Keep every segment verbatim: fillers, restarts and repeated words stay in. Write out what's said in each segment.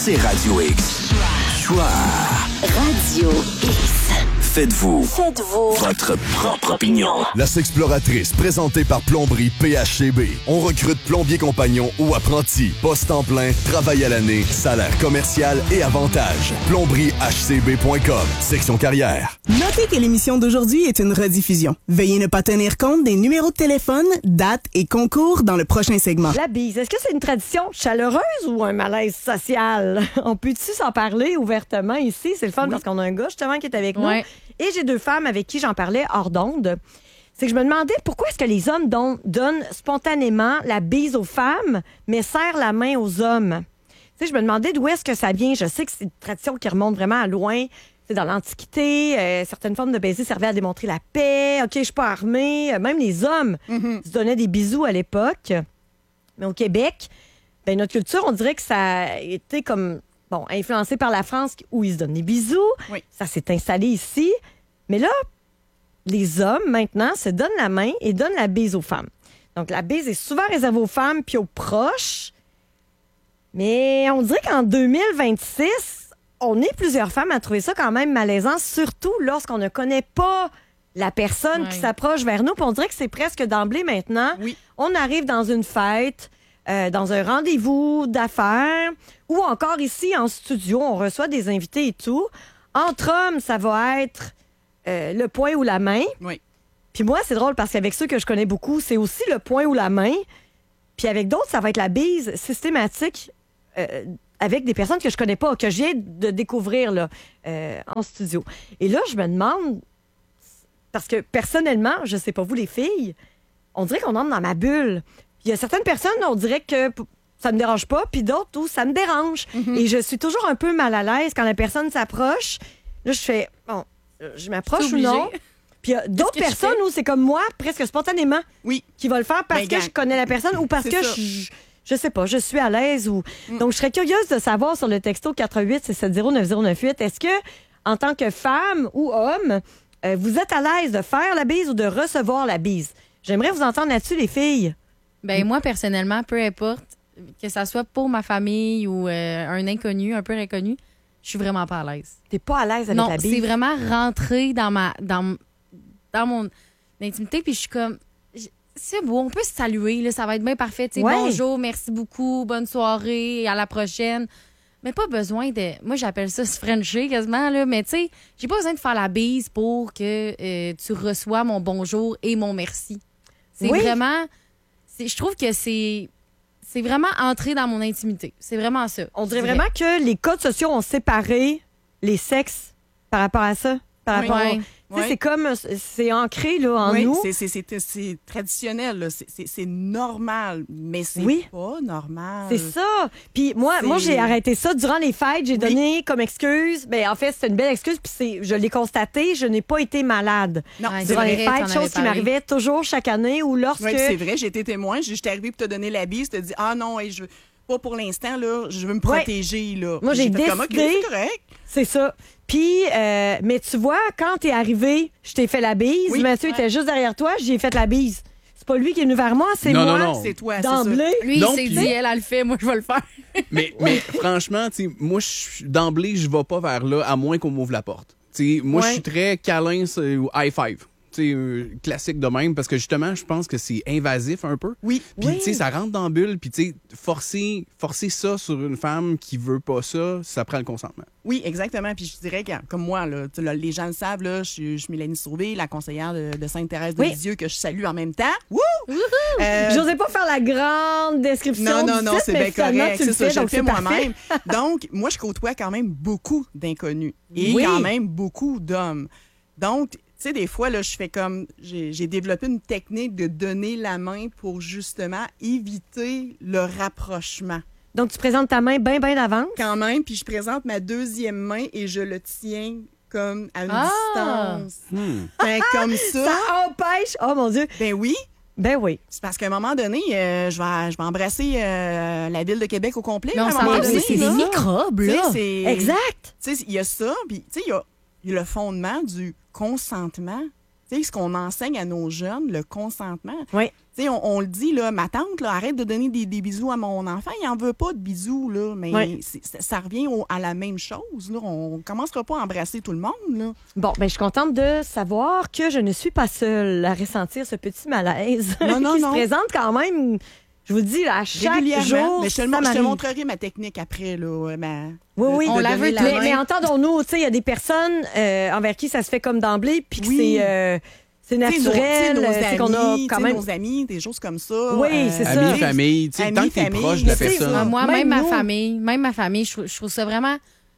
c'est Radio X. Choix. Radio X. Faites-vous. Faites-vous. Votre propre opinion. La S'Exploratrice, présentée par Plomberie P H C B. On recrute plombiers compagnons ou apprentis. Poste en plein, travail à l'année, salaire commercial et avantages. plomberie h c b point com. Section carrière. Notez que l'émission d'aujourd'hui est une rediffusion. Veuillez ne pas tenir compte des numéros de téléphone, dates et concours dans le prochain segment. La bise, est-ce que c'est une tradition chaleureuse ou un malaise social? On peut-tu s'en parler ouvertement ici? C'est le fun oui. parce qu'on a un gars justement qui est avec ouais. nous. Et j'ai deux femmes avec qui j'en parlais hors d'onde. C'est que je me demandais pourquoi est-ce que les hommes don- donnent spontanément la bise aux femmes, mais serrent la main aux hommes. Tu sais, je me demandais d'où est-ce que ça vient. Je sais que c'est une tradition qui remonte vraiment à loin. C'est dans l'Antiquité, euh, certaines formes de baiser servaient à démontrer la paix. OK, je suis pas armée. Même les hommes mm-hmm. se donnaient des bisous à l'époque. Mais au Québec, ben, notre culture, on dirait que ça a été comme... Bon, influencé par la France où ils se donnent des bisous. Oui. Ça s'est installé ici. Mais là, les hommes, maintenant, se donnent la main et donnent la bise aux femmes. Donc, la bise est souvent réservée aux femmes puis aux proches. Mais on dirait qu'en deux mille vingt-six, on est plusieurs femmes à trouver ça quand même malaisant, surtout lorsqu'on ne connaît pas la personne ouais. qui s'approche vers nous. Puis on dirait que c'est presque d'emblée maintenant. Oui. On arrive dans une fête... Euh, dans un rendez-vous d'affaires ou encore ici en studio, on reçoit des invités et tout. Entre hommes, ça va être euh, le poing ou la main. Oui. Puis moi, c'est drôle parce qu'avec ceux que je connais beaucoup, c'est aussi le poing ou la main. Puis avec d'autres, ça va être la bise systématique euh, avec des personnes que je connais pas, que je viens de découvrir là, euh, en studio. Et là, je me demande, parce que personnellement, je sais pas vous les filles, on dirait qu'on entre dans ma bulle. Il y a certaines personnes, on dirait que ça me dérange pas, puis d'autres où ça me dérange. Mm-hmm. Et je suis toujours un peu mal à l'aise quand la personne s'approche. Là, je fais, bon, je m'approche ou non. Puis il y a d'autres personnes où c'est comme moi, presque spontanément, oui. qui va le faire parce ben, que je connais la personne ou parce que je, je sais pas, je suis à l'aise. ou mm. Donc, je serais curieuse de savoir sur le texto quatre huit six sept zéro neuf zéro neuf huit, est-ce que, en tant que femme ou homme, euh, vous êtes à l'aise de faire la bise ou de recevoir la bise? J'aimerais vous entendre là-dessus, les filles. Ben moi, personnellement, peu importe, que ça soit pour ma famille ou euh, un inconnu, un peu inconnu, je suis vraiment pas à l'aise. T'es pas à l'aise avec non, la bise? Non, c'est vraiment rentrer dans ma dans, dans mon intimité, puis je suis comme... C'est beau, on peut se saluer, là, ça va être bien parfait. Ouais. Bonjour, merci beaucoup, bonne soirée, à la prochaine. Mais pas besoin de... Moi, j'appelle ça se frencher quasiment, là, mais tu sais, j'ai pas besoin de faire la bise pour que euh, tu reçois mon bonjour et mon merci. C'est oui. vraiment... Je trouve que c'est c'est vraiment entrer dans mon intimité. C'est vraiment ça. On dirait vraiment que les codes sociaux ont séparé les sexes par rapport à ça. Par oui. rapport ouais. au... ouais. C'est comme, c'est ancré là, en oui, nous. C'est, c'est, c'est, c'est traditionnel, là. C'est, c'est, c'est normal, mais c'est oui. pas normal. C'est ça. Puis moi, c'est... moi j'ai arrêté ça durant les fêtes. J'ai oui. donné comme excuse. Ben, en fait, c'est une belle excuse. Puis c'est, je l'ai constaté, je n'ai pas été malade. Non, ouais, durant vrai, les fêtes, chose qui m'arrivait toujours chaque année ou lorsque... Oui, c'est vrai, j'ai été témoin. J'étais arrivée pour te donner la bise, te dit ah non, hey, je veux pas pour l'instant, là, je veux me protéger. Ouais. Là. Moi, j'ai, j'ai décidé... Comme, okay, c'est correct. C'est ça. Puis, euh, mais tu vois, quand t'es arrivé, je t'ai fait la bise. Oui, Mathieu ouais. était juste derrière toi, j'ai fait la bise. C'est pas lui qui est venu vers moi, c'est non, moi. Non, non. C'est toi, d'emblée. C'est lui, non, il s'est puis... dit, elle, elle le fait, moi, je vais le faire. mais, mais franchement, moi, d'emblée, je vais pas vers là, à moins qu'on m'ouvre la porte. T'sais, moi, je ouais. suis très câlin ou high five. T'sais, euh, classique de même, parce que justement, je pense que c'est invasif un peu. Oui. Puis, oui. tu sais, ça rentre dans la bulle, puis, tu sais, forcer, forcer ça sur une femme qui veut pas ça, ça prend le consentement. Oui, exactement. Puis, je dirais que, comme moi, là, là, les gens le savent, là, je suis Mélanie Sauvé, la conseillère de, de Sainte-Thérèse de oui. Lisieux, que je salue en même temps. Wouh! Euh... J'osais pas faire la grande description. Non, non, non, site, c'est bien correct. C'est ça, fais, je le fais parfait. moi-même. Donc, moi, je côtoie quand même beaucoup d'inconnus et oui. quand même beaucoup d'hommes. Donc, tu sais, des fois, là, je fais comme... J'ai, j'ai développé une technique de donner la main pour, justement, éviter le rapprochement. Donc, tu présentes ta main bien, bien d'avance? Quand même, puis je présente ma deuxième main et je le tiens comme à une ah! distance. Hmm. Ben, comme ça. Ça empêche... Oh, mon Dieu! Ben oui. Ben oui. C'est parce qu'à un moment donné, euh, je, vais, je vais embrasser euh, la ville de Québec au complet. Mais on à un s'en moment va, donné, c'est des microbes, là. C'est... Exact. Tu sais, il y a ça, puis tu sais, il y a, y a le fondement du consentement. Tu sais, ce qu'on enseigne à nos jeunes, le consentement. Oui. Tu sais, on, on le dit, là, ma tante, là, arrête de donner des, des bisous à mon enfant. Il n'en veut pas de bisous, là. Mais Oui. c'est- ça, ça revient au- à la même chose, là. On ne commencera pas à embrasser tout le monde, là. Bon, ben, je suis contente de savoir que je ne suis pas seule à ressentir ce petit malaise Non, non, qui non. se présente quand même, je vous le dis, là, à chaque Régulièrement. jour. Mais je te, le ça mon- je te m'arrive. montrerai ma technique après, là. Ma, Oui, oui. de On la donner veut, Mais, main. mais entendons-nous, tu sais, il y a des personnes euh, envers qui ça se fait comme d'emblée, puis que Oui. c'est euh, c'est Tu sais, nos- tu sais, naturel, nos euh, c'est qu'on a amis, quand tu sais, même. nos amis, des choses comme ça. euh, Oui, c'est ça. Amis, famille, tu sais, Amis, tant que t'es famille, proche de la mais tu sais, personne. Ah, moi, Même même, ma nous. famille, même ma famille, je, trouve- je trouve ça vraiment.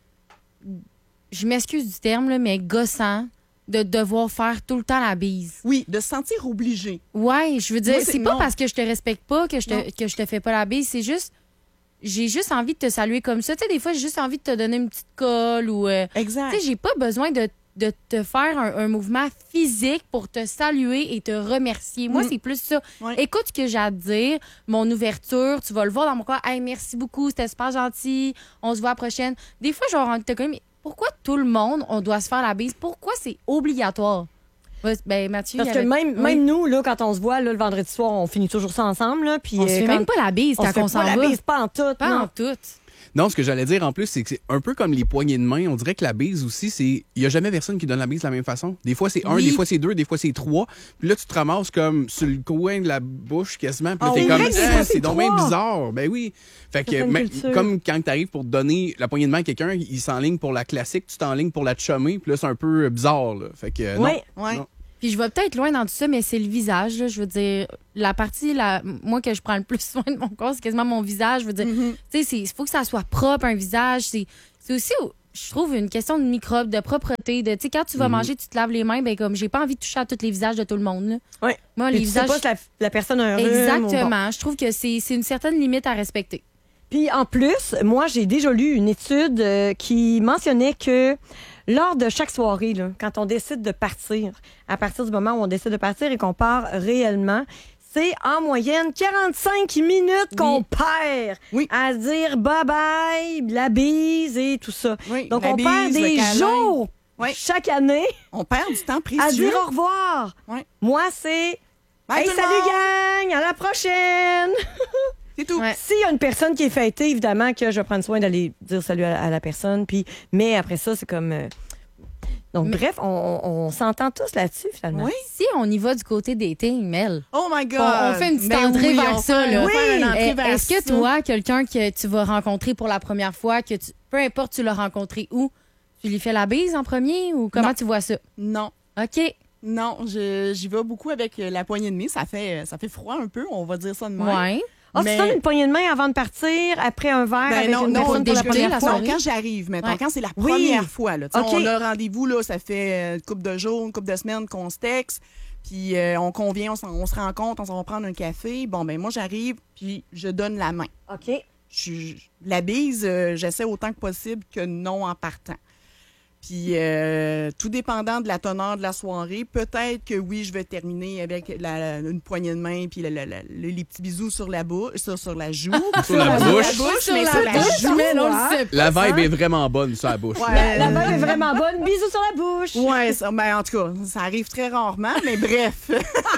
Je m'excuse du terme, là, mais gossant de devoir faire tout le temps la bise. Oui, de se sentir obligé. Ouais, je veux dire, Moi, c'est- c'est pas non. parce que je te respecte pas que je Non. te, que je te fais pas la bise, c'est juste. J'ai juste envie de te saluer comme ça. Tu sais, des fois, j'ai juste envie de te donner une petite colle ou. euh, Exact. Tu sais, j'ai pas besoin de, de te faire un, un mouvement physique pour te saluer et te remercier. Moi, Mm. c'est plus ça. Ouais. Écoute ce que j'ai à te dire, mon ouverture, tu vas le voir dans mon corps. Hey, merci beaucoup, c'était super gentil, on se voit à la prochaine. Des fois, je vais envie de te connaître, mais pourquoi tout le monde, on doit se faire la bise? Pourquoi c'est obligatoire? Ouais, Ben, Mathieu, Parce il y que avait- même, Oui. même nous, là, quand on se voit là, le vendredi soir, on finit toujours ça ensemble. Là, puis, on se euh, fait quand- même pas la bise on se quand fait on s'en pas la va. bise, pas en tout. Pas non. en tout. Non, ce que j'allais dire en plus, c'est que c'est un peu comme les poignées de main. On dirait que la bise aussi, c'est. Il n'y a jamais personne qui donne la bise de la même façon. Des fois, c'est un, Oui. des fois, c'est deux, des fois, c'est trois. Puis là, tu te ramasses comme sur le coin de la bouche quasiment. Puis là, Ah, t'es c'est comme. vrai que des Ah, fois, c'est c'est donc bien trois. bizarre. Ben oui. Fait que, Certaines mais- cultures. comme quand t'arrives pour te donner la poignée de main à quelqu'un, il s'enligne pour la classique, tu t'enlignes pour la chummer. Puis là, c'est un peu bizarre, là. Fait que. non. Ouais. Ouais. Non. Puis je vais peut-être loin dans tout ça, mais c'est le visage. Là. Je veux dire, la partie, la, moi, que je prends le plus soin de mon corps, c'est quasiment mon visage. Je veux dire, Mhm. tu sais, il faut que ça soit propre, un visage. C'est c'est aussi, je trouve, une question de microbes, de propreté. De, tu sais, quand tu vas Mhm. manger, tu te laves les mains, ben comme j'ai pas envie de toucher à tous les visages de tout le monde. Là. Ouais. Moi, Puis les tu sais visages. pas si la, la personne a un rhume. ou bon. Exactement. Je trouve que c'est c'est une certaine limite à respecter. Puis en plus, moi, j'ai déjà lu une étude euh, qui mentionnait que lors de chaque soirée, là, quand on décide de partir, à partir du moment où on décide de partir et qu'on part réellement, c'est en moyenne quarante-cinq minutes qu'on Oui. perd Oui. à dire bye-bye, la bise et tout ça. Oui, Donc, la on perd bise, le des câlin. jours Oui. chaque année On perd du temps précieux. à dire au revoir. Ouais. Moi, c'est Bye hey, tout le salut monde! gang, à la prochaine! C'est tout. Ouais. S'il y a une personne qui est fêtée, évidemment que je vais prendre soin d'aller dire salut à, à la personne. Puis, mais après ça, c'est comme. euh, Donc, Mais- bref, on, on- on s'entend tous là-dessus, finalement. Oui. Si on y va du côté dating, Mel, Oh my God! on, on fait une petite Ben entrée oui, vers on ça. fait- Là. on va faire une Eh, entrée vers Est-ce que ça. toi, quelqu'un que tu vas rencontrer pour la première fois, que tu, peu importe tu l'as rencontré où, tu lui fais la bise en premier ou comment Non. tu vois ça? Non. OK. Non, je- j'y vais beaucoup avec euh, la poignée de main. Ça fait, ça fait froid un peu, on va dire ça de même. Ouais. Ah, Mais- tu donnes une poignée de main avant de partir, après un verre Ben avec non, une non, personne pour la débuter première la fois? soirée. quand j'arrive, mettons, Ouais. quand c'est la Oui. première fois, là, tu sais, OK. on a rendez-vous, là, ça fait une couple de jours, une couple de semaines qu'on se texte, puis euh, on convient, on, s'en- on se rencontre, on s'en va prendre un café. Bon, ben moi, j'arrive, puis je donne la main. OK. Je, je- la bise, euh, j'essaie autant que possible que non en partant. Puis, euh, tout dépendant de la teneur de la soirée, peut-être que oui, je vais terminer avec la- une poignée de main puis la- la- la- les petits bisous sur la bouche, sur, sur la joue. Sur la bouche. Sur mais la sur la bouche, joue. mais on le sait pas. La vibe est vraiment bonne sur la bouche. Ouais. La balle est vraiment bonne. Bisous sur la bouche. Ouais, ça, ben, en tout cas, ça arrive très rarement, mais bref.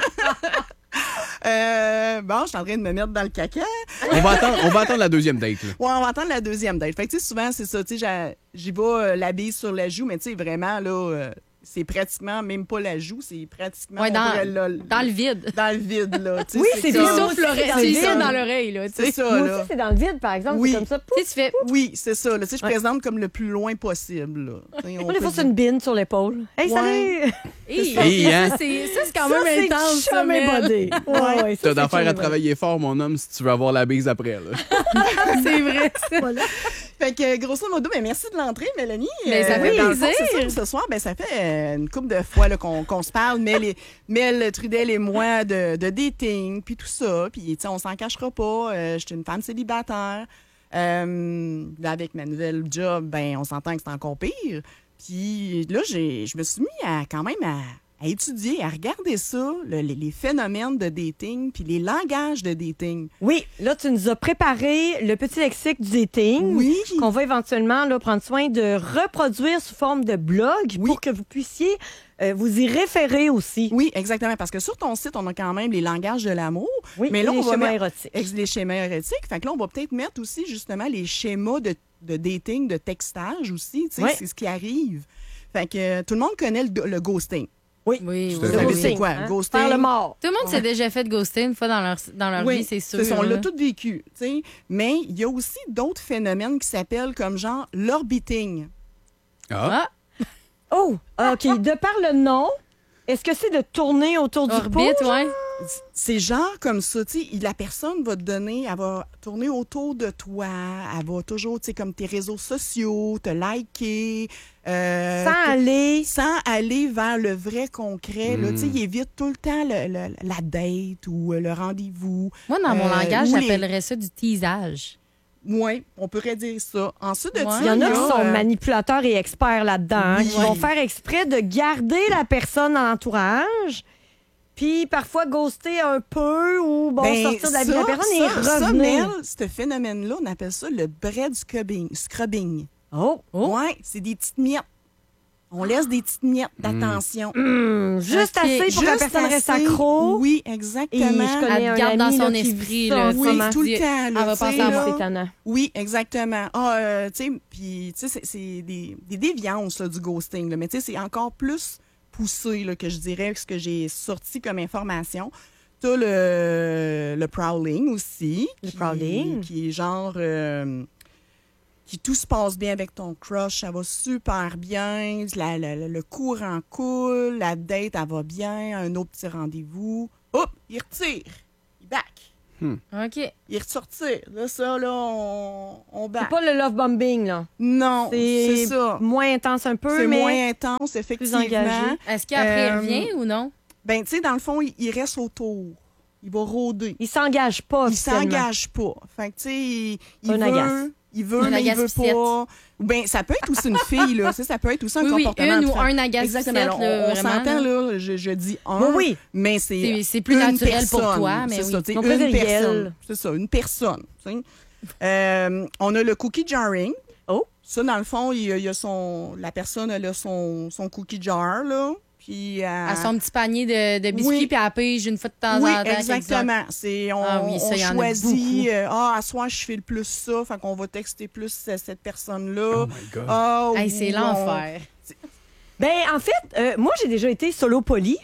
Euh, bon, je suis en train de me mettre dans le caca. On va attendre, on va attendre la deuxième date. Là. Ouais, on va attendre la deuxième date. Fait que, tu sais, souvent, c'est ça, tu sais, j'a- j'y vais euh, la bise sur la joue, mais tu sais, vraiment, là, euh, c'est pratiquement même pas la joue, c'est pratiquement Ouais, on dans- pourrait, là, Dans le vide. dans le vide, là. tu sais, Oui, c'est Tu bien. comme- Moi souffles aussi, l'oreille- dans le tu vide. souffles dans l'oreille, là. tu sais. C'est ça, Moi là. aussi, c'est dans le vide, par exemple. Oui. C'est comme ça. Tu sais, tu fais. Oui, c'est ça. Là. Tu sais, je Ouais. présente comme le plus loin possible. Là. Tu sais, on Moi, des peut fois, c'est dire- une bine sur l'épaule. Hey, Ouais. salut! Hey, Hey, hein? ça, c'est ça, c'est quand Ça, même c'est intense. ça, jamais Mel. bodé. Ouais, ouais, ça, T'as c'est d'affaires à jamais travailler fort, mon homme, si tu veux avoir la bise après. Là. C'est vrai, ça. Fait que, grosso modo, ben, merci de l'entrée, Mélanie. Ben, ça fait dans le fond, plaisir. c'est ça, ce soir, ben, ça fait euh, une couple de fois là, qu'on, qu'on se parle, Mel, et- Mel Trudel et moi, de, de dating, puis tout ça. Puis, tu sais, on s'en cachera pas. Euh, je suis une femme célibataire. Euh, là, avec ma nouvelle job, ben, on s'entend que c'est encore pire. Puis là, j'ai, je me suis mis à, quand même à, à étudier, à regarder ça, le- les, les phénomènes de dating puis les langages de dating. Oui, là, tu nous as préparé le petit lexique du dating Oui. qu'on va éventuellement là, prendre soin de reproduire sous forme de blog Oui. pour que vous puissiez euh, vous y référer aussi. Oui, exactement. Parce que sur ton site, on a quand même les langages de l'amour. Oui, mais là, les on va schémas mettre- érotiques. Ex- les schémas érotiques. Fait que là, on va peut-être mettre aussi justement les schémas de, de dating, de textage aussi. Tu sais, Ouais. c'est ce qui arrive. Fait que euh, tout le monde connaît le, le ghosting. Oui, Tout à oui, fait. Vous Le savez oui. c'est quoi? hein? Ghosting. Faire le mort. Tout le monde s'est déjà fait ghoster une fois dans leur, dans leur Oui, vie, c'est sûr. c'est ça, on l'a là. tout vécu. Tu sais. Mais il y a aussi d'autres phénomènes qui s'appellent comme genre l'orbiting. Ah. Ah, Oh, OK. De par le nom, est-ce que c'est de tourner autour du pot? orbite, ouais. C'est genre comme ça, tu sais, la personne va te donner, elle va tourner autour de toi, elle va toujours, tu sais, comme tes réseaux sociaux, te liker. euh, Sans aller. sans aller vers le vrai concret. Là, Mm. tu sais, il évite tout le temps le- le- la date ou euh, le rendez-vous. Moi, dans mon Euh, langage, ou les- j'appellerais ça du teasage. Oui, on pourrait dire ça. Ensuite de Ouais. ça, Il y en a il qui y a, sont euh, manipulateurs et experts là-dedans, hein, Oui. qui vont faire exprès de garder la personne dans l'entourage, puis parfois ghoster un peu ou bon, ben, sortir de la vie de la ça, personne ça, et ça, revenir. Mel, ce phénomène-là, on appelle ça le bread scrubbing. scrubbing. Oh, Oh. Ouais, c'est des petites miettes. On laisse des petites miettes d'attention. hum, juste Ok, assez pour que la Juste personne reste assez. accro. Oui, Et exactement. je connais Elle un garde dans ami, son là, qui esprit, vit ça là, en tu ce Oui, moment. tout le dit- temps. elle là, va tu sais, passer en là. mode. C'est étonnant. Oui, exactement. Ah, euh, tu sais, puis, tu sais, c'est- c'est des, des déviances là, du ghosting. Là. Mais tu sais, c'est encore plus poussé, là, que je dirais, ce que j'ai sorti comme information. T'as le, le prowling aussi. Le qui- prowling. Qui est genre... euh, qui tout se passe bien avec ton crush, ça va super bien, la- la- la- le courant coule, la date, elle va bien, un autre petit rendez-vous. Hop, il retire, il back. OK. Il ressortir. Là, ça, là, on, on C'est back. pas le love bombing, là. Non, c'est C'est ça. moins intense un peu, C'est mais moins intense, effectivement. engagé. Est-ce qu'après, Euh, il revient ou non? Ben, tu sais, dans le fond, il, il reste autour. Il va rôder. il s'engage pas Il officiellement. s'engage pas. Fait que, tu sais, il, il Un veut, agace. il veut, Un mais il agace veut piscette. pas. Ou ben, ça peut être aussi une fille, là. Tu sais, ça peut être aussi un Oui, oui, comportement. une ou de- un agace Exactement. piscette, On, là, on vraiment, s'entend, là. là, je, je dis un, Oui, oui. mais c'est C'est- c'est plus une naturel pour personne. toi, mais c'est oui. ça, tu sais, On une préfère personne. Yel. C'est ça, une personne. tu sais. Euh, on a le cookie jarring. Oh. Ça, dans le fond, il y a, il y a son, la personne, elle a son, son cookie jar, là. Puis, euh, À son petit panier de, de biscuits, Oui. puis elle pige une fois de temps oui, en temps. quelques heures. exactement. C'est, on Ah oui, ça, on il y en a choisit, beaucoup. euh, ah, à soir, je fais le plus ça, fait qu'on va texter plus ce- cette personne-là. Oh my God. Ah, Hey, c'est ou on- l'enfer. Ben, en fait, euh, moi, j'ai déjà été solo poly.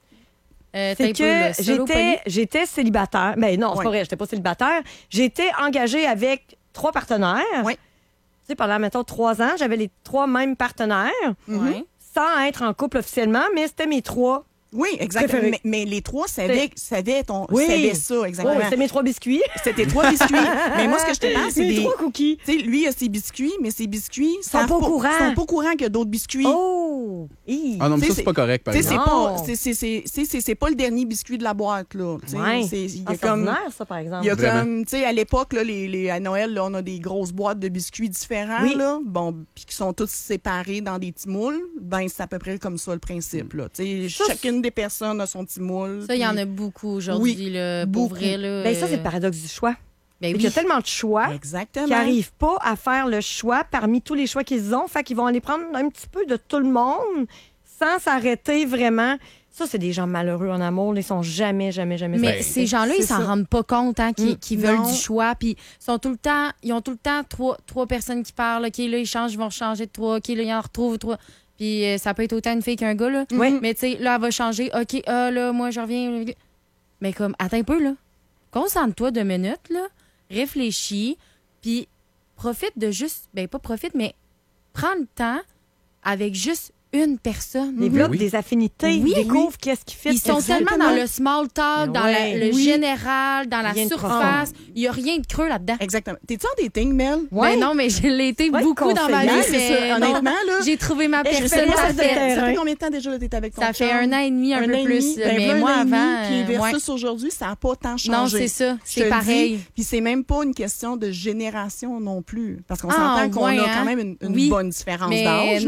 Euh, C'est t'as un peu, que le solo j'étais, poly. j'étais célibataire. Ben non, c'est Ouais. pas vrai, j'étais pas célibataire. J'étais engagée avec trois partenaires. Ouais. Tu sais, pendant, mettons, trois ans, j'avais les trois mêmes partenaires, Ouais. sans être en couple officiellement, mais c'était mes trois. Oui, exactement. Préféré. Mais, mais les trois savaient, savaient, ton, Oui. savaient ça, Oh, exactement. c'était mes trois biscuits. C'était trois biscuits. Mais moi, ce que je te parle, c'est mes des... trois cookies. Tu sais, lui, il a ses biscuits, mais ses biscuits Sont savent pas au courant. sont pas au courant qu'il y a d'autres biscuits. Oh! Hi. Ah non, mais Tu sais, ça, c'est pas correct, par Tu sais, c'est exemple. Non. pas, c'est, c'est, c'est, c'est, c'est- c'est pas le dernier biscuit de la boîte, là. Tu sais, Ouais. c'est, il y Ah, a c'est comme, ordinaire, ça, par exemple. il y a Vraiment. comme, tu sais, à l'époque, là, les, les, à Noël, là, on a des grosses boîtes de biscuits différents, Oui. là. Bon, puis qui sont tous séparés dans des petits moules. Ben, c'est à peu près comme ça, le principe, là. Tu sais, Ça, chacune des personnes a son petit moule. Ça, il y en puis- a beaucoup aujourd'hui, Oui, là, pour beaucoup. vrai. Là, Ben, ça, c'est le euh, paradoxe du choix. Ben Il oui. y a tellement de choix Exactement. qui n'arrivent pas à faire le choix parmi tous les choix qu'ils ont. Fait qu'ils vont aller prendre un petit peu de tout le monde sans s'arrêter vraiment. Ça, c'est des gens malheureux en amour. Ils sont jamais, jamais, jamais Mais Ben, ces gens-là, ils c'est s'en ça. rendent pas compte, hein, qu'ils Mm, qu'ils veulent non. du choix, puis sont tout le temps, ils ont tout le temps trois, trois personnes qui parlent. OK, là, ils changent, ils vont changer de trois. OK, là, ils en retrouvent trois. Puis euh, ça peut être autant une fille qu'un gars, là. Oui. Mais tu sais, là, elle va changer. OK, ah, là, moi, je reviens. Mais comme, attends un peu, là. Concentre-toi deux minutes, là. Réfléchis, puis profite de juste, ben pas profite, mais prends le temps avec juste une personne. Développe Oui. des affinités, Oui. découvre qu'est-ce qui fait. Ils sont exactement. tellement dans le small talk, Mais dans ouais. la- le Oui. général, dans la Rien de surface. Il n'y a rien de creux là-dedans. Exactement. T'es-tu en dating, Mel? Ouais. Ben non, mais je l'ai été Ouais, beaucoup dans ma vie. conseillère, c'est mais ça. non, Honnêtement, là. j'ai trouvé ma personne Expérience de parfaite. terrain. Ça fait combien de temps déjà que t'es avec ton Ça fait chum? un an et demi, un, peu an et plus. demi. Ben, mais voilà un moi, an et demi, avant. Puis euh, ouais. versus aujourd'hui, ça n'a pas tant changé. Non, c'est ça. Je C'est te le pareil. dis. Puis c'est même pas une question de génération non plus. Parce qu'on Ah, s'entend qu'on ouais, a hein? quand même une, une Oui. bonne différence Mais- d'âge. Là.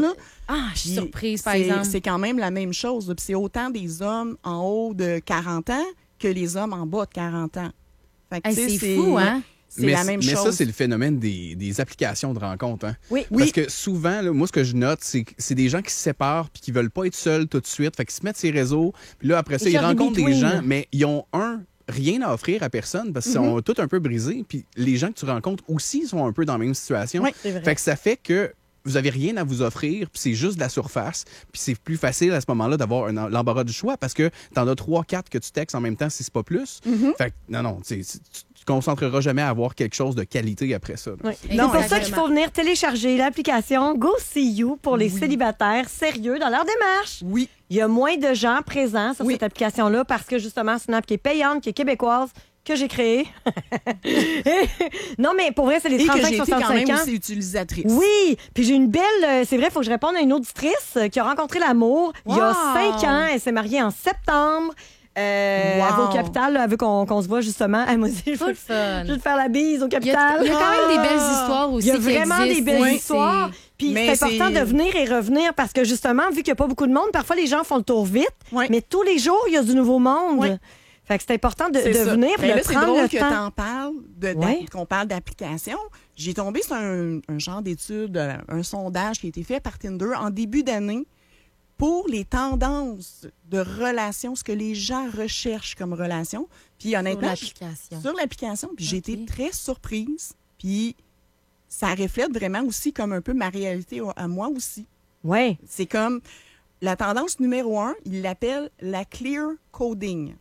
Ah, je suis Puis surprise, par c'est- exemple. C'est quand même la même chose. là. Puis c'est autant des hommes en haut de quarante ans que les hommes en bas de quarante ans. Fait que, Hey, tu sais, c'est fou, hein? C'est mais, la même mais chose. ça, c'est le phénomène des, des applications de rencontres. Hein? Oui. Parce que souvent, là, moi, ce que je note, c'est que c'est des gens qui se séparent puis qui veulent pas être seuls tout de suite. Fait qu'ils se mettent sur les réseaux. Puis là, après ça, Ils ils cherchent des rencontrent des between. gens, mais ils ont un rien à offrir à personne parce qu'ils sont tous un peu brisés. Puis les gens que tu rencontres aussi sont un peu dans la même situation. Oui, c'est vrai. Fait que ça fait que vous avez rien à vous offrir, puis c'est juste de la surface. Puis c'est plus facile à ce moment-là d'avoir un- l'embarras du choix parce que t'en as trois, quatre que tu textes en même temps si c'est pas plus. Fait que non, non, tu sais, tu tu te concentreras jamais à avoir quelque chose de qualité après ça. là. Oui. C'est Non, pour ça qu'il exactement. faut venir télécharger l'application Go See You pour les célibataires sérieux dans leur démarche. Oui. Il y a moins de gens présents sur Oui. cette application-là parce que justement, c'est une app qui est payante, qui est québécoise, que j'ai créée. non, mais pour vrai, c'est les Et que trente-cinq j'ai été quand soixante-cinq même ans. aussi utilisatrice. Oui, puis j'ai une belle, euh, c'est vrai, il faut que je réponde à une auditrice euh, qui a rencontré l'amour il y a Wow. cinq ans. Elle s'est mariée en septembre. Euh, Wow. Elle va au Capital, là, elle veut qu'on qu'on se voit justement. Elle m'a dit, je Full veux, fun. je veux te faire la bise au Il y, a, Capital. il y a quand même des belles histoires Il aussi. y a qui vraiment des existent. belles Oui, histoires. c'est- Puis Mais c'est important c'est- de venir et revenir parce que justement, vu qu'il n'y a pas beaucoup de monde, parfois les gens font le tour vite, Oui. mais tous les jours, il y a du nouveau monde. Oui. Fait que c'est important de, C'est de ça. venir Ben et de là, c'est prendre drôle le que temps. t'en parles, de, d'a- Ouais. qu'on parle d'application. J'ai tombé sur un, un genre d'étude, euh, un sondage qui a été fait par Tinder en début d'année pour les tendances de relations, ce que les gens recherchent comme relation. Puis Sur honnêtement, l'application. sur l'application, puis j'ai Ok. été très surprise. Puis ça reflète vraiment aussi comme un peu ma réalité à moi aussi. Ouais. C'est comme la tendance numéro un, il l'appelle la clear coding.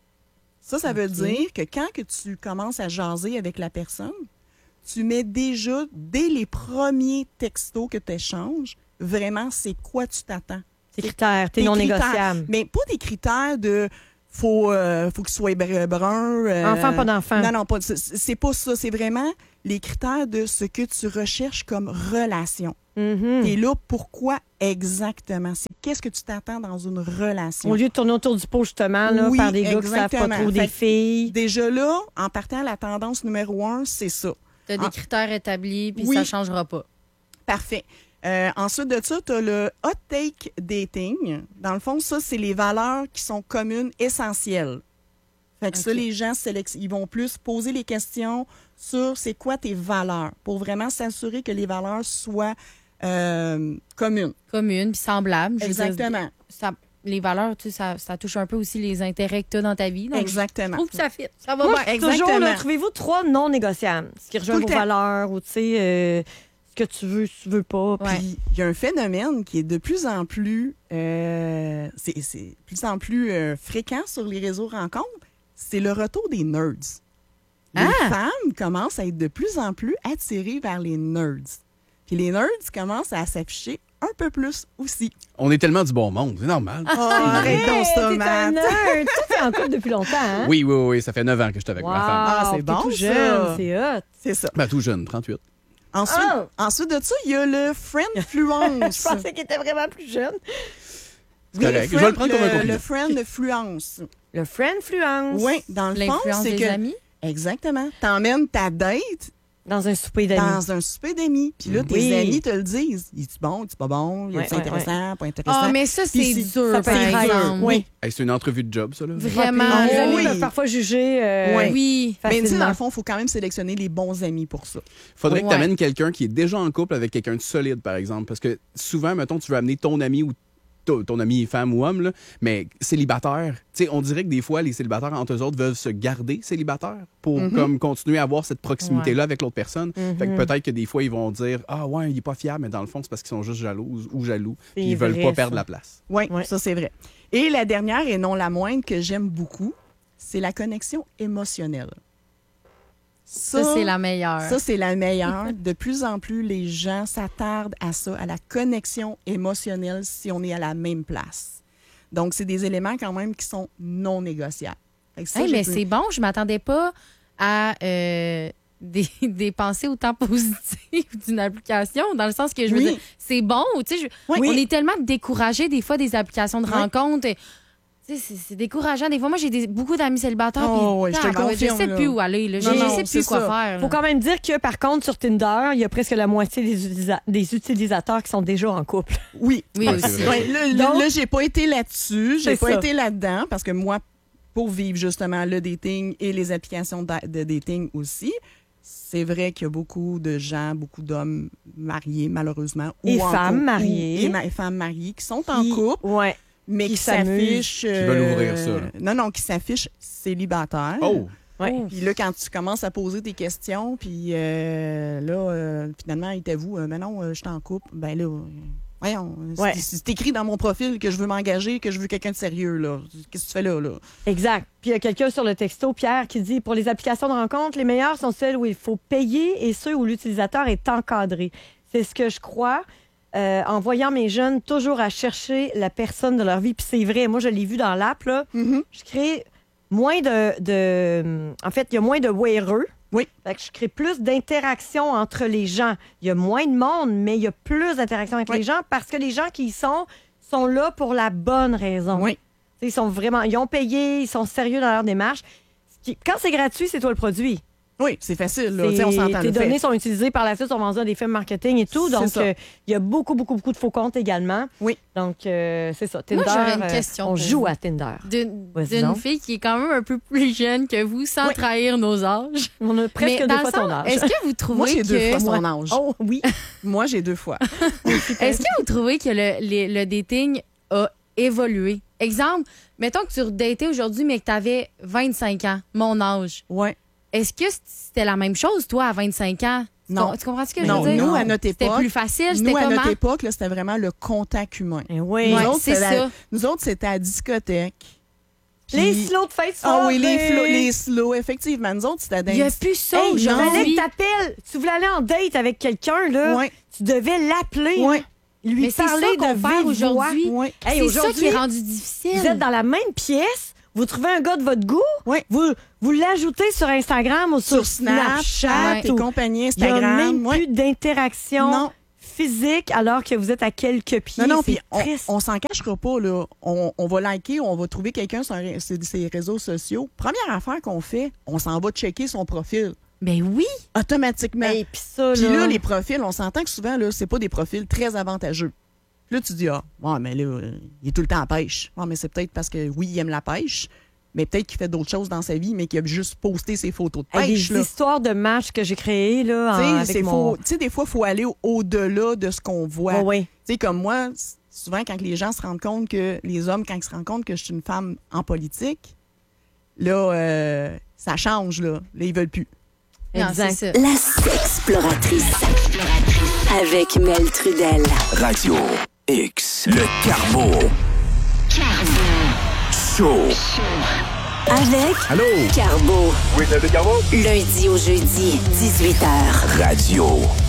Ça, ça veut dire que quand que tu commences à jaser avec la personne, tu mets déjà, dès les premiers textos que tu échanges, vraiment, c'est quoi tu t'attends. Tes critères, tes Tes non critères. négociables. Mais pas des critères de faut, euh, faut qu'il soit br- brun. euh, Enfant, pas d'enfant. Non, non, pas, c'est, c'est pas ça. C'est vraiment les critères de ce que tu recherches comme relation. Mhm. Et là, pourquoi exactement? C'est qu'est-ce que tu t'attends dans une relation? Au lieu de tourner autour du pot, justement, là, Oui, par des gars qui savent pas exactement. trop des Fait que filles. Déjà là, en partant, la tendance numéro un, c'est ça. Tu as des Ah. critères établis, puis Oui. ça ne changera pas. Parfait. Euh, ensuite de ça, tu as le hot take dating. Dans le fond, ça, c'est les valeurs qui sont communes, essentielles. Fait que ça, Ok. les gens, sélec- ils vont plus poser les questions sur c'est quoi tes valeurs pour vraiment s'assurer que les valeurs soient euh, communes. Commune, puis semblable. Je veux dire, Exactement. ça, les valeurs, tu sais, ça, ça touche un peu aussi les intérêts que tu as dans ta vie. Donc, Exactement. Je trouve que ça fit. Ça va Moi, bien. toujours, exactement. là, trouvez-vous trois non négociables. Ce qui rejoint Tout le vos temps. valeurs ou, tu sais, euh, ce que tu veux, tu veux pas. Ouais. Puis il y a un phénomène qui est de plus en plus, euh, c'est, c'est plus en plus euh, fréquent sur les réseaux rencontres, c'est le retour des nerds. Les Ah! femmes commencent à être de plus en plus attirées vers les nerds. Puis les nerds commencent à s'afficher un peu plus aussi. On est tellement du bon monde, c'est normal. Oh, arrête donc ça, T'es un Matt. nerd. Toi, t'es en couple depuis longtemps, hein? Oui, oui, oui, ça fait neuf ans que je suis avec Wow, ma femme. Ah, c'est t'es bon, tout ça. jeune, c'est hot. C'est ça. Ben, tout jeune, trente-huit. Ensuite, Oh! ensuite de ça, il y a le friendfluence. Je pensais qu'il était vraiment plus jeune. C'est correct. Je vais le prendre comme un le, compliment. le friendfluence. Le friendfluence. Oui, dans le fond, L'influence c'est des que... amis. Exactement. T'emmènes ta date Dans un souper d'amis. dans un souper d'amis. Puis là, tes Oui. amis te le disent. Il est bon, c'est pas bon, il est Ouais, ouais, intéressant, pas intéressant. Ah, mais ça, Puis c'est si- dur, ça peut par être dur. exemple. Oui. Hey, c'est une entrevue de job, ça, là. Vraiment. Ouais, puis les amis oui. peuvent parfois juger. euh, Ouais. Oui. Mais tu sais, dans facilement. le fond, il faut quand même sélectionner les bons amis pour ça. Faudrait que Ouais. tu amènes quelqu'un qui est déjà en couple avec quelqu'un de solide, par exemple. Parce que souvent, mettons, tu veux amener ton ami ou ton, ton ami femme ou homme, là, mais célibataire. Tu sais, on dirait que des fois, les célibataires entre eux autres veulent se garder célibataires pour comme continuer à avoir cette proximité-là avec l'autre personne. Fait que peut-être que des fois, ils vont dire « Ah ouais, il est pas fiable », mais dans le fond, c'est parce qu'ils sont juste jaloux ou jaloux. Puis ils veulent vrai, pas perdre ça. la place. Oui, Ouais. ça, c'est vrai. Et la dernière, et non la moindre, que j'aime beaucoup, c'est la connexion émotionnelle. Ça, c'est la meilleure. Ça, c'est la meilleure. De plus en plus, les gens s'attardent à ça, à la connexion émotionnelle si on est à la même place. Donc, c'est des éléments quand même qui sont non négociables. Fait que ça, Hey, j'ai mais pu- c'est bon, je m'attendais pas à euh, des, des pensées autant positives d'une application, dans le sens que je veux Oui. dire, c'est bon. Tu sais, je- Oui. On est tellement découragés des fois des applications de Oui. rencontres. Tu sais, c'est, c'est décourageant. Des fois, moi, j'ai des, beaucoup d'amis célibataires. Oh, puis, ouais, je te ah, ben, confirme, Je sais là. plus où aller. Là. Je Non, je non, sais c'est plus quoi ça. faire. Faut là. quand même dire que, par contre, sur Tinder, il y a presque la moitié des, utilisa- des utilisateurs qui sont déjà en couple. Oui. Oui, Ouais, aussi. c'est vrai. Ouais, là, là, Donc- là, j'ai pas été là-dessus. J'ai C'est pas ça. été là-dedans parce que moi, pour vivre justement le dating et les applications de, de dating aussi, c'est vrai qu'il y a beaucoup de gens, beaucoup d'hommes mariés, malheureusement. Et ou en femmes couple, mariées. ou- Et ma- femmes mariées qui sont en Qui- couple, Ouais. mais qui qui, s'amusent. s'affichent. Qui veulent ouvrir ça, là. Non, non, qui s'affichent célibataires. Oh! Ouais. Puis là, quand tu commences à poser des questions, puis euh, là, euh, finalement, il t'avoue, euh, mais non, euh, je suis en couple. Ben là, euh, voyons, Ouais. c'est, c'est écrit dans mon profil que je veux m'engager, que je veux quelqu'un de sérieux, là. Qu'est-ce que tu fais là, là? Exact. Puis il y a quelqu'un sur le texto, Pierre, qui dit pour les applications de rencontre, les meilleures sont celles où il faut payer et ceux où l'utilisateur est encadré. C'est ce que je crois. Euh, en voyant mes jeunes toujours à chercher la personne de leur vie. Puis c'est vrai, moi, je l'ai vu dans l'app, là. Mhm. Je crée moins de, de- En fait, il y a moins de wearers. Oui. Fait que je crée plus d'interactions entre les gens. Il y a moins de monde, mais il y a plus d'interactions avec Oui. les gens parce que les gens qui y sont sont là pour la bonne raison. Oui. T'sais, Ils sont vraiment, ils ont payé, ils sont sérieux dans leur démarche. Ce qui- Quand c'est gratuit, c'est toi le produit. Oui, c'est facile, là. C'est- Tu sais, on s'entend. Tes le fait. données sont utilisées par la suite, sont vendues à des firmes marketing et tout. C'est Donc, ça. euh, il y a beaucoup, beaucoup, beaucoup de faux comptes également. Oui. Donc, euh, c'est ça. Tinder, Moi, j'aurais une euh, question on pour joue vous. à Tinder. D'une, Vas-y d'une donc. fille qui est quand même un peu plus jeune que vous, sans Oui. trahir nos âges. On a presque Mais deux dans fois le sens, ton âge. Est-ce que vous trouvez Moi, j'ai que... deux fois son âge. Oh oui. Moi, j'ai deux fois. Est-ce que vous trouvez que le, les- le dating a évolué? Exemple, mettons que tu redatais aujourd'hui, mais que tu avais vingt-cinq ans, mon âge. Ouais. Est-ce que c'était la même chose, toi, à vingt-cinq ans? Tu Non. com- Tu comprends ce que Non, je veux dire? nous, à notre C'était époque, plus facile, c'était Nous, à comment? notre époque, là, c'était vraiment le contact humain. Eh oui. Nous Ouais, autres, c'est c'était la- ça. Nous autres, c'était à la discothèque. Les Puis- slow de face Ah oui, les, soirée. flots, les slow, effectivement. Nous autres, c'était dans Il n'y a plus ça Hey, il fallait aujourd'hui. que t'appelles. Tu voulais aller en date avec quelqu'un, là. Ouais. Tu devais l'appeler. Ouais. Lui Mais c'est parler ça qu'on de fait vive voix. aujourd'hui. Ouais. Hey, C'est ça aujourd'hui, qui est rendu difficile. vous êtes dans la même pièce, vous trouvez un gars de votre goût, Ouais. vous, vous l'ajoutez sur Instagram ou sur, Sur Snap, Snapchat. et ou- compagnie, Il n'y a Instagram. même ouais. plus d'interaction Non. physique alors que vous êtes à quelques pieds. Non, non, C'est puis on, triste. on s'en cachera pas, là. On, on va liker, on va trouver quelqu'un sur un- sur ses réseaux sociaux. Première affaire qu'on fait, on s'en va checker son profil. Ben oui. Automatiquement. Hey, puis ça, Puis là, là, les profils, on s'entend que souvent, là, c'est pas des profils très avantageux. Puis là, tu dis, ah, ouais, mais là, euh, il est tout le temps à pêche. Ouais, mais c'est peut-être parce que, oui, il aime la pêche, mais peut-être qu'il fait d'autres choses dans sa vie, mais qu'il a juste posté ses photos de hey, pêche, des là. histoires de matchs que j'ai créées, là, en- Tu sais, avec c'est mon... faux. Tu sais, des fois, il faut aller au- au-delà de ce qu'on voit. Ouais, ouais. Tu sais, comme moi, s- souvent, quand les gens se rendent compte que, les hommes, quand ils se rendent compte que je suis une femme en politique, là, euh, ça change, là. Là, ils veulent plus. Non, Exact. c'est ça. La sexploratrice. Avec Mel Trudel. Radio X. Le Carbo. Show. Avec Allô? Carbo. Lundi au jeudi, dix-huit heures. Radio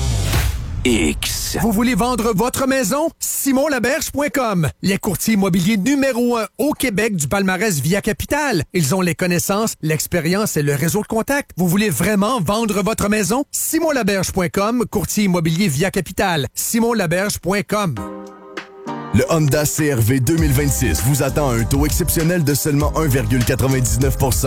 X. Vous voulez vendre votre maison? simon laberge point com. Les courtiers immobiliers numéro un au Québec du palmarès Via Capital. Ils ont les connaissances, l'expérience et le réseau de contacts. Vous voulez vraiment vendre votre maison? simon laberge point com, courtier immobilier Via Capital. simon laberge point com. Le Honda C R V deux mille vingt-six vous attend à un taux exceptionnel de seulement un virgule quatre-vingt-dix-neuf pour cent.